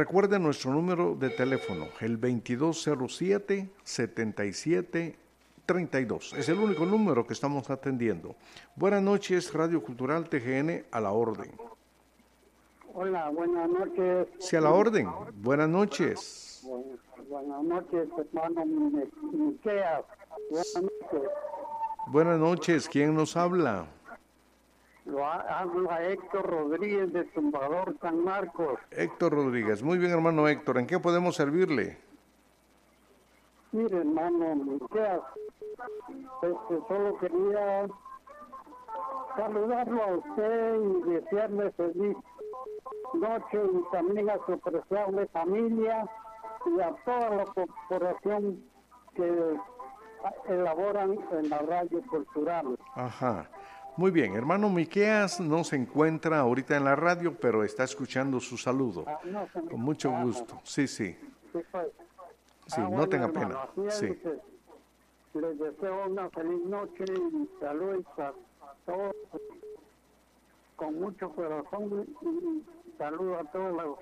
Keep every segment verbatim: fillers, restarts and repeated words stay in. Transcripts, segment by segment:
Recuerde nuestro número de teléfono, el veintidós cero siete, setenta y siete treinta y dos. Es el único número que estamos atendiendo. Buenas noches, Radio Cultural T G N, a la orden. Hola, buenas noches. Sí, a la orden. Buenas noches. Buenas, buenas noches, hermano Miqueas. Buenas noches. Buenas noches, ¿quién nos habla? Lo habla Héctor Rodríguez de Tumbador San Marcos. Héctor Rodríguez. Muy bien, hermano Héctor. ¿En qué podemos servirle? Mire, hermano Miqueas, este, solo quería saludarlo a usted y desearle feliz noche y también a su apreciable familia y a toda la corporación que elaboran en la radio cultural. Ajá. Muy bien, hermano Miqueas no se encuentra ahorita en la radio, pero está escuchando su saludo. Ah, no, se me... Con mucho ah, gusto. Sí, sí. Sí, pues. Sí, ah, no bueno, tenga hermano, pena. así es, Sí. que les deseo una feliz noche y saludos a todos con mucho corazón y saludo a todos los,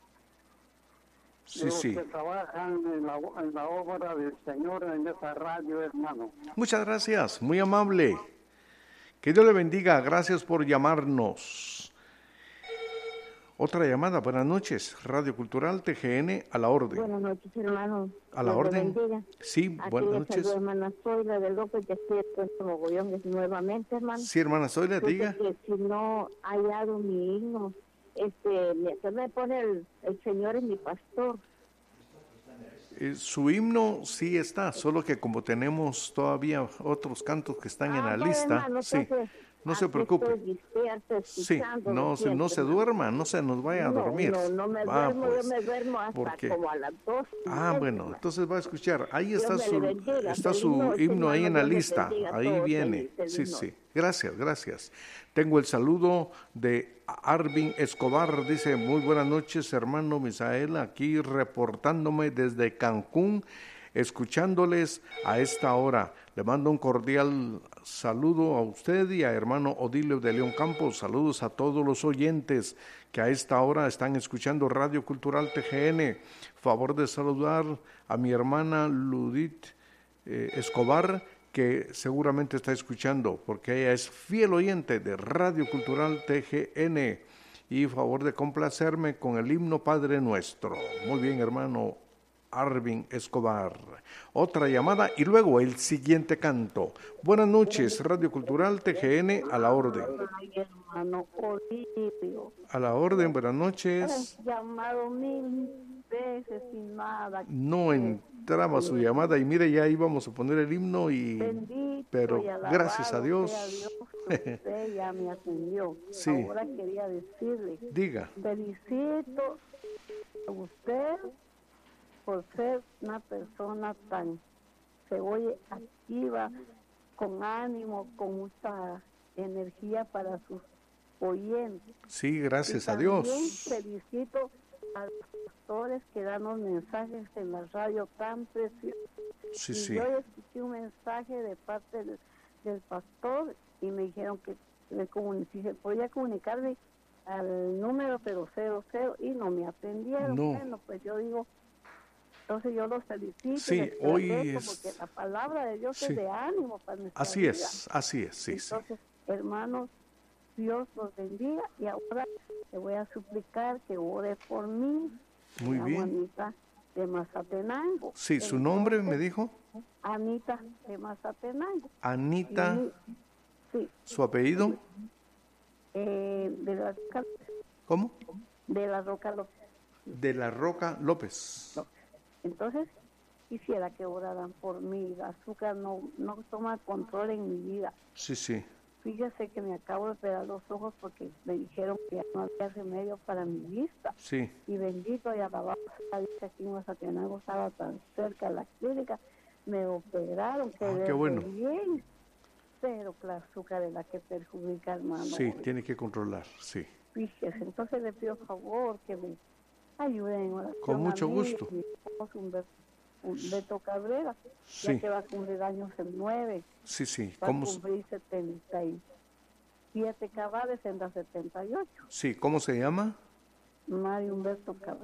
Sí, los sí. que trabajan en la, en la obra del Señor en esa radio, hermano. Muchas gracias, muy amable. Que Dios le bendiga, gracias por llamarnos. Otra llamada, buenas noches, Radio Cultural T G N, a la orden. Buenas noches, hermano. A la Dios le orden. bendiga. Sí, Aquí buenas le noches. saludo, hermana Zoila de López, de aquí de Mogollón, nuevamente, hermano. Sí, hermana Zoila, Dice diga. que si no ha hallado mi himno, este, me, se me pone el, el Señor es mi pastor. Eh, su himno sí está, solo que como tenemos todavía otros cantos que están Ah, en la bueno, lista, hermano, sí, entonces, no se aquí preocupe. estoy despierta, Sí, escuchándolo no se, no siempre, se hermano. duerma, no se nos vaya a No, dormir. no, no me Va, duermo, pues, yo me duermo hasta porque- como a las dos. y Ah, media, bueno, hermano. entonces va a escuchar. Ahí Dios está me su, le bendiga. está Feliz su noche, himno ahí en hermano. la Dios les lista. bendiga a Ahí todos. viene. Feliz, feliz Sí, noche. sí. Gracias, gracias. Tengo el saludo de Arvin Escobar. Dice, muy buenas noches, hermano Misael, aquí reportándome desde Cancún, escuchándoles a esta hora. Le mando un cordial saludo a usted y a hermano Odilio de León Campos. Saludos a todos los oyentes que a esta hora están escuchando Radio Cultural T G N. Favor de saludar a mi hermana Ludit eh, Escobar, que seguramente está escuchando, porque ella es fiel oyente de Radio Cultural T G N. Y favor de complacerme con el himno Padre Nuestro. Muy bien, hermano Arvin Escobar. Otra llamada y luego el siguiente canto. Buenas noches, Radio Cultural T G N, a la orden. Ay, hermano Olivio, A la orden, buenas he noches. llamado mil veces sin nada. No entraba su llamada y mire, ya íbamos a poner el himno y... Bendito pero y alabado gracias a Dios. sea Dios, que usted ya me atendió. Sí. Ahora quería decirle, Diga. felicito a usted por ser una persona tan, se oye, activa, con ánimo, con mucha energía para sus oyentes. Sí, gracias Y a también Dios. felicito a los pastores que dan los mensajes en la radio tan preciosos. Sí, y sí. yo escuché un mensaje de parte del, del pastor y me dijeron que me comuni- si se podía comunicarme al número pero cero cero y no me atendieron. No. Bueno, pues yo digo, entonces yo los felicito. Sí, y les hoy agradezco es- porque la palabra de Dios Sí. es de ánimo para nuestra Así vida. es, así es, sí, sí. Entonces, hermanos, Dios los bendiga y ahora le voy a suplicar que ore por mí. Muy la bien. Anita de Mazatenango. Sí, su nombre me dijo, Anita de Mazatenango. Anita, Y- sí, su apellido, eh, de la Roca, ¿cómo? de la Roca López. De la Roca López. Entonces, quisiera que oraran por mí. El azúcar no, no toma control en mi vida. Sí, sí. Fíjese que me acabo de operar los ojos porque me dijeron que ya no había remedio para mi vista. Sí, Y bendito y alabado sea Dios que aquí en Mazatenango estaba tan cerca de la clínica. Me operaron, Ah, quedé qué bueno. bien. Pero que la azúcar es la que perjudica, hermano. sí, tiene que controlar, sí. Fíjese, entonces le pido favor que me ayuden en oración. Con mucho a mí, gusto. y mi esposo Humberto, Humberto Cabrera, Sí. ya que va a cumplir años el nueve, Sí, sí. va ¿Cómo, a cumplir setenta y siete cabales en la setenta y ocho. sí, ¿cómo se llama? Mario Humberto Cabrera.